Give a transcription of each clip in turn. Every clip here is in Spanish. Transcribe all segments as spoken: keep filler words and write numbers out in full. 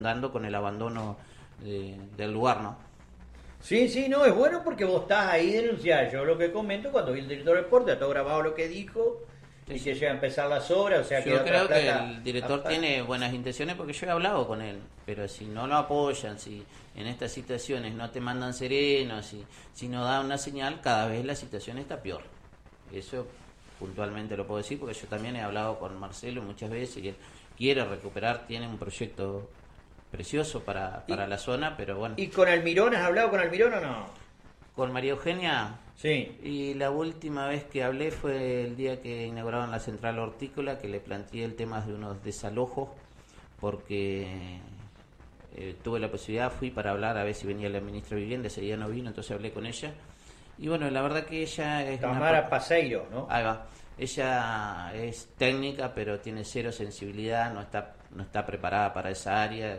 dando con el abandono de, del lugar, ¿no? Sí, sí, no, es bueno porque vos estás ahí denunciando. Yo lo que comento, cuando vi el director de deporte, está grabado lo que dijo, Sí, y sí. que llega a empezar las obras, o sea que Yo otra creo que plata. el director aparte. tiene buenas intenciones porque yo he hablado con él, pero si no lo apoyan, si en estas situaciones no te mandan serenos, si, si no da una señal, cada vez la situación está peor. Eso puntualmente lo puedo decir porque yo también he hablado con Marcelo muchas veces y él quiere recuperar, tiene un proyecto precioso para, ¿Y, para la zona, pero bueno, ¿Y con Almirón has hablado con Almirón o no? con María Eugenia. Sí. Y la última vez que hablé fue el día que inauguraron la central hortícola, que le planteé el tema de unos desalojos, porque eh, tuve la posibilidad, fui para hablar a ver si venía la ministra de Vivienda, ese día no vino, entonces hablé con ella. Y bueno, la verdad que ella es Tamara una... Paseiro, ¿no? Ahí va. Ella es técnica, pero tiene cero sensibilidad, no está, no está preparada para esa área.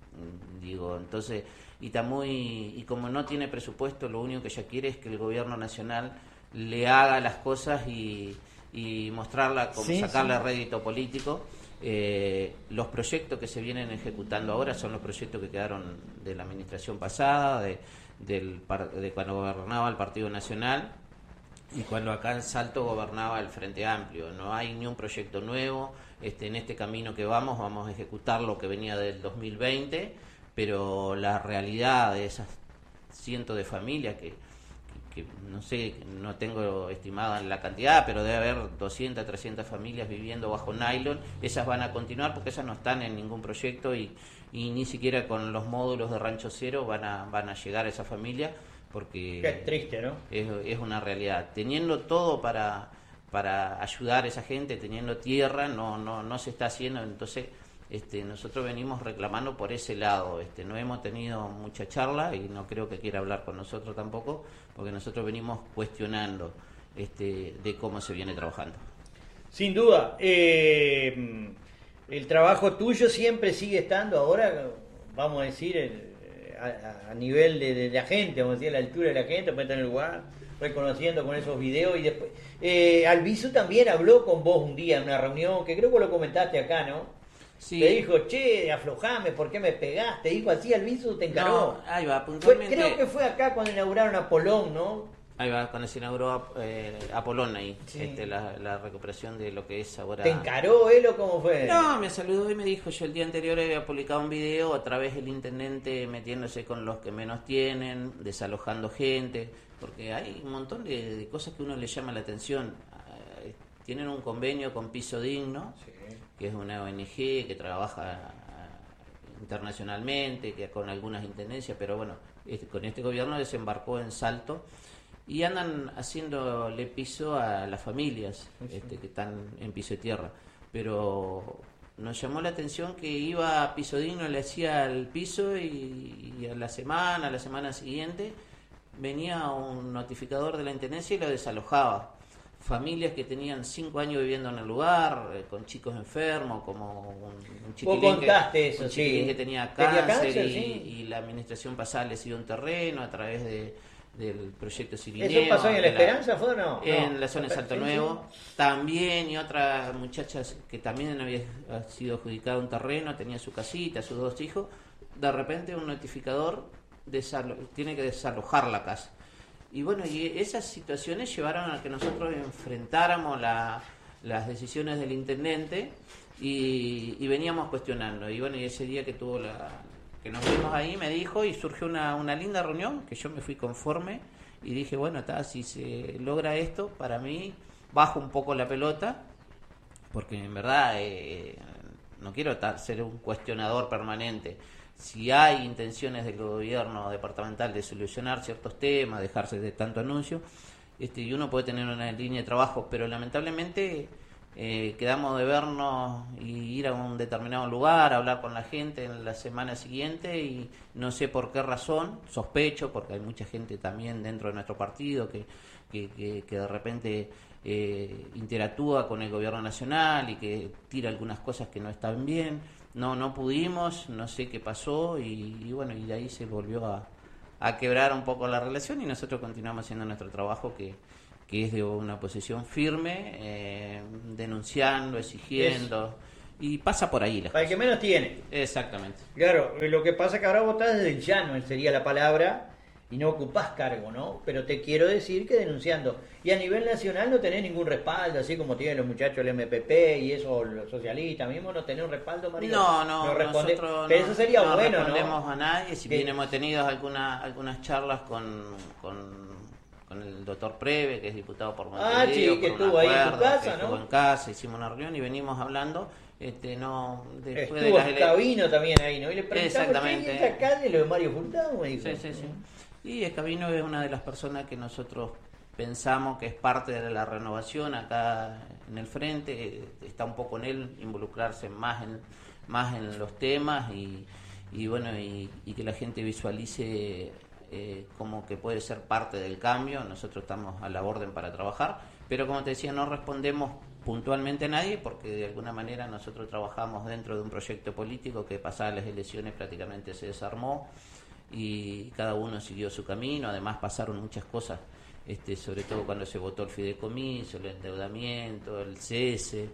Digo, entonces, y está muy, y como no tiene presupuesto, lo único que ella quiere es que el gobierno nacional le haga las cosas y, y mostrarla, como Sí, sacarle sí. rédito político. Eh, los proyectos que se vienen ejecutando ahora son los proyectos que quedaron de la administración pasada, de, del, de cuando gobernaba el Partido Nacional y cuando acá en Salto gobernaba el Frente Amplio. No hay ni un proyecto nuevo. Este, en este camino que vamos, vamos a ejecutar lo que venía del dos mil veinte, pero la realidad de esas cientos de familias que, que, que no sé, no tengo estimada la cantidad, pero debe haber doscientas, trescientas familias viviendo bajo nylon, esas van a continuar porque esas no están en ningún proyecto y, y ni siquiera con los módulos de Rancho Cero van a, van a llegar a esa familia, porque Qué triste, ¿no? es, es una realidad. Teniendo todo para, para ayudar a esa gente, teniendo tierra, no, no, no se está haciendo, entonces este, nosotros venimos reclamando por ese lado. Este, no hemos tenido mucha charla y no creo que quiera hablar con nosotros tampoco, porque nosotros venimos cuestionando este, de cómo se viene trabajando. Sin duda. Eh, el trabajo tuyo siempre sigue estando ahora, vamos a decir, el- a, a nivel de, de la gente, vamos a decir, a la altura de la gente, puede estar en el lugar, reconociendo con esos videos y después. Eh, Albizu también habló con vos un día en una reunión, que creo que lo comentaste acá, ¿no? Sí. Te dijo, che, aflojame, ¿por qué me pegaste? Te dijo así, Albizu te encaró. No, ahí va, Fue- puntualmente. creo que fue acá cuando inauguraron a Polón, ¿no? Ahí va, cuando se inauguró eh, Apolón ahí, Sí. este, la, la recuperación de lo que es ahora. ¿Te encaró él o cómo fue? No, me saludó y me dijo, yo el día anterior había publicado un video a través del intendente metiéndose con los que menos tienen, desalojando gente, porque hay un montón de, de cosas que uno le llama la atención. Eh, tienen un convenio con Piso Digno, Sí. que es una O N G que trabaja eh, internacionalmente, que con algunas intendencias, pero bueno, este, con este gobierno desembarcó en Salto y andan haciéndole piso a las familias este, que están en piso de tierra. Pero nos llamó la atención que iba a Piso Digno, le hacía el piso y, y a la semana, a la semana siguiente, venía un notificador de la intendencia y lo desalojaba. Familias que tenían cinco años viviendo en el lugar, eh, con chicos enfermos, como un, un chiquilín, Vos contaste que, eso, un chiquilín sí. que tenía Tenía cáncer, cáncer, y, sí. y la administración pasada les dio un terreno a través de, del proyecto Cirineo. ¿Eso pasó en La de Esperanza, fue o no? En No. la zona de Salto Sí, sí. Nuevo. También, y otra muchacha que también había sido adjudicada un terreno, tenía su casita, sus dos hijos. De repente un notificador desalo- tiene que desalojar la casa. Y bueno, y esas situaciones llevaron a que nosotros enfrentáramos la, las decisiones del intendente y, y veníamos cuestionando. Y bueno, y ese día que tuvo la que nos vimos ahí me dijo y surgió una, una linda reunión que yo me fui conforme y dije, bueno, está, si se logra esto, para mí bajo un poco la pelota, porque en verdad eh, no quiero ta- ser un cuestionador permanente. Si hay intenciones del gobierno departamental de solucionar ciertos temas, dejarse de tanto anuncio, este, y uno puede tener una línea de trabajo, pero lamentablemente eh, quedamos de vernos y ir a un determinado lugar, hablar con la gente en la semana siguiente y no sé por qué razón, sospecho, porque hay mucha gente también dentro de nuestro partido que, que, que, que de repente eh, interactúa con el gobierno nacional y que tira algunas cosas que no están bien. No, no pudimos, no sé qué pasó y, y bueno, y de ahí se volvió a, a quebrar un poco la relación y nosotros continuamos haciendo nuestro trabajo que, que es de una posición firme, eh, denunciando, exigiendo Y pasa por ahí. Para el que menos tiene. Exactamente. Claro, lo que pasa es que ahora vos estás desde el llano, sería la palabra, y no ocupás cargo, ¿no? Pero te quiero decir que denunciando. Y a nivel nacional no tenés ningún respaldo, así como tienen los muchachos del M P P y eso, los socialistas mismos, no tenés un respaldo, María. No, no, no responde... nosotros Pero no, eso sería no bueno, respondemos ¿no? a nadie, si Que... bien hemos tenido algunas, algunas charlas con... con con el doctor Preve, que es diputado por Montevideo, ah, sí, que estuvo ahí en tu casa, ¿no? Estuvo en casa, hicimos una reunión y venimos hablando. Este, no, después estuvo de las Escabino también ahí, ¿no? Y le preguntamos, exactamente. ¿qué es acá de lo de Mario Furtado? Me dijo. Sí, sí, sí. Y Escabino es una de las personas que nosotros pensamos que es parte de la renovación acá en el frente. Está un poco en él involucrarse más en, más en los temas y, y bueno, y, y que la gente visualice Eh, como que puede ser parte del cambio. Nosotros estamos a la orden para trabajar, pero como te decía, no respondemos puntualmente a nadie porque de alguna manera nosotros trabajamos dentro de un proyecto político que pasadas las elecciones prácticamente se desarmó y cada uno siguió su camino. Además pasaron muchas cosas, este, sobre todo cuando se votó el fideicomiso, el endeudamiento, el cese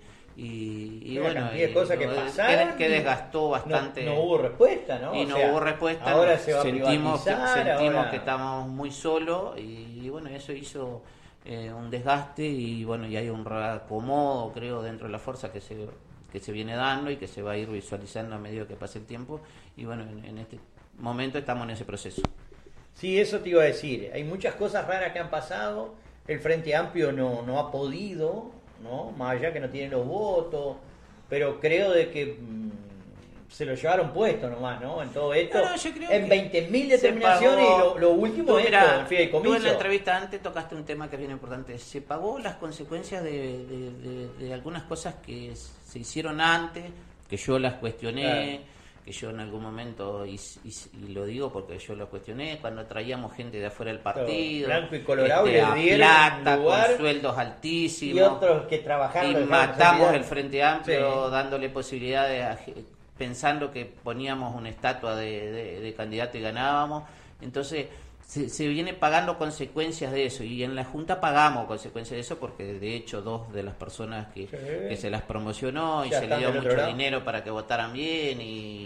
y, y bueno, y cosas que pasaron, que, que desgastó bastante. No, no hubo respuesta, ¿no? Y o no sea, hubo respuesta. Ahora se va sentimos a privatizar, que, sentimos ahora... que estamos muy solos y, y bueno, eso hizo eh, un desgaste y bueno, y hay un reacomodo, creo, dentro de la fuerza que se que se viene dando y que se va a ir visualizando a medida que pase el tiempo y bueno, en, en este momento estamos en ese proceso. Sí, eso te iba a decir. Hay muchas cosas raras que han pasado. El Frente Amplio no, no ha podido, ¿no? Más allá que no tiene los votos, pero creo de que mmm, se lo llevaron puesto nomás, ¿no? En todo esto, no, no, yo creo en veinte mil determinaciones pagó, y lo, lo último tú, es mira, esto, el fideicomiso. Tú en la entrevista antes tocaste un tema que es bien importante. Se pagó las consecuencias de, de, de, de algunas cosas que se hicieron antes, que yo las cuestioné. Claro. Que yo en algún momento, y, y, y lo digo porque yo lo cuestioné, cuando traíamos gente de afuera del partido, blanco y colorado, este, le dieron plata, lugar, con sueldos altísimos, y otros que trabajaron, y matamos el Frente Amplio, sí, dándole posibilidades, pensando que poníamos una estatua de, de, de candidato y ganábamos. Entonces se, se viene pagando consecuencias de eso, y en la Junta pagamos consecuencias de eso, porque de hecho dos de las personas que, sí. que se las promocionó y ya se le dio mucho dinero para que votaran bien y,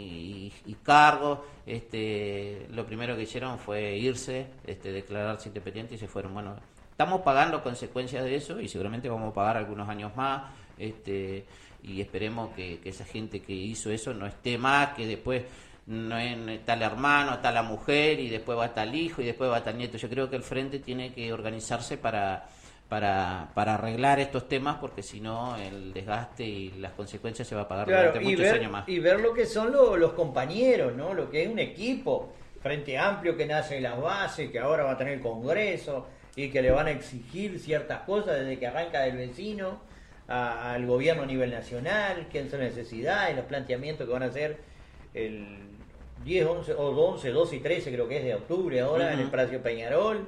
y, y cargos, este, lo primero que hicieron fue irse, este, declararse independientes y se fueron. Bueno, estamos pagando consecuencias de eso y seguramente vamos a pagar algunos años más, este, y esperemos que, que esa gente que hizo eso no esté más, que después no está el hermano, está la mujer y después va a estar el hijo y después va a estar el nieto. Yo creo que el Frente tiene que organizarse para para para arreglar estos temas, porque si no el desgaste y las consecuencias se va a pagar claro, durante muchos ver, años más. Y ver lo que son lo, los compañeros, ¿no? Lo que es un equipo, Frente Amplio que nace de las bases, que ahora va a tener el Congreso y que le van a exigir ciertas cosas desde que arranca del vecino a, al gobierno a nivel nacional, qué son las necesidades, los planteamientos que van a hacer el diez, once, o once, doce y trece creo que es de octubre ahora, uh-huh. en el Palacio Peñarol,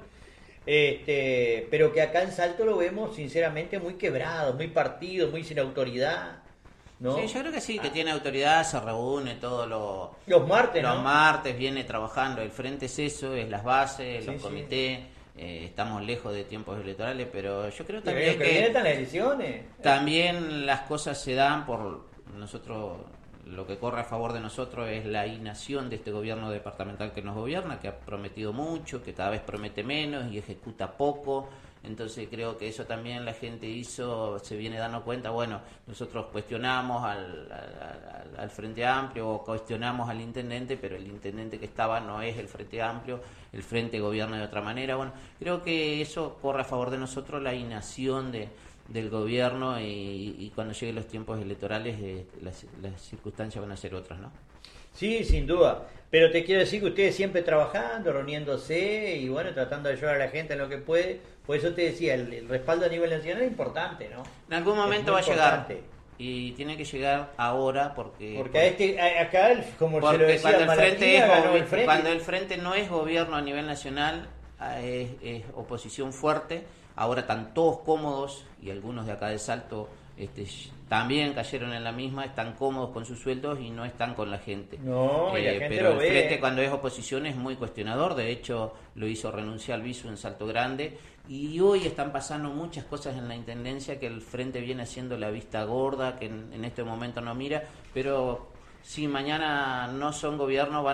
este, pero que acá en Salto lo vemos sinceramente muy quebrado, muy partido, muy sin autoridad, ¿no? Sí, yo creo que sí, que ah. tiene autoridad, se reúne todos los, los martes, los ¿no? martes, viene trabajando, el Frente es eso, es las bases, sí, los sí. comités. Eh, estamos lejos de tiempos electorales, pero yo creo también que, que, que las elecciones. También las cosas se dan por nosotros. Lo que corre a favor de nosotros es la inacción de este gobierno departamental que nos gobierna, que ha prometido mucho, que cada vez promete menos y ejecuta poco. Entonces creo que eso también la gente hizo, se viene dando cuenta. Bueno, nosotros cuestionamos al, al, al Frente Amplio o cuestionamos al intendente, pero el intendente que estaba no es el Frente Amplio, el Frente gobierna de otra manera. Bueno, creo que eso corre a favor de nosotros, la inacción de del gobierno, y, y cuando lleguen los tiempos electorales eh, las, las circunstancias van a ser otras, ¿no? Sí, sin duda, pero te quiero decir que ustedes siempre trabajando, reuniéndose y bueno, tratando de ayudar a la gente en lo que puede. Por eso te decía, el, el respaldo a nivel nacional es importante, ¿no? En algún momento va a llegar y tiene que llegar ahora porque porque a este a, acá el, como porque se lo decía cuando el frente es ganó el frente. Cuando el Frente no es gobierno a nivel nacional, es, es oposición fuerte. Ahora están todos cómodos y algunos de acá de Salto este, también cayeron en la misma, están cómodos con sus sueldos y no están con la gente. No, y la Eh, gente pero lo el ve. frente cuando es oposición es muy cuestionador, de hecho lo hizo renunciar al viso en Salto Grande, y hoy están pasando muchas cosas en la Intendencia que el frente viene haciendo la vista gorda, que en, en este momento no mira, pero si mañana no son gobierno van